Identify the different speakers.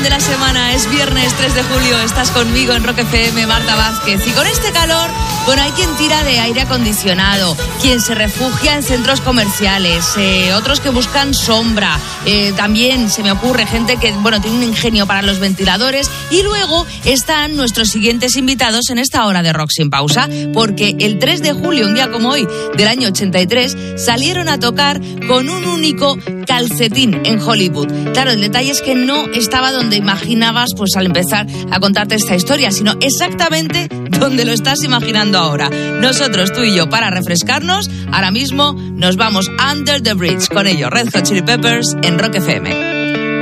Speaker 1: de la semana. Es viernes 3 de julio, estás conmigo en Rock FM, Marta Vázquez. Y con este calor, bueno, hay quien tira de aire acondicionado, quien se refugia en centros comerciales, otros que buscan sombra. También se me ocurre gente que, bueno, tiene un ingenio para los ventiladores. Y luego están nuestros siguientes invitados en esta hora de Rock Sin Pausa, porque el 3 de julio, un día como hoy, del año 83, salieron a tocar con un único calcetín en Hollywood. Claro, el detalle es que no estaba donde imaginabas, pues al empezar a contarte esta historia, sino exactamente donde lo estás imaginando ahora. Nosotros, tú y yo, para refrescarnos, ahora mismo nos vamos Under the Bridge con ellos, Red Hot Chili Peppers en Rock FM.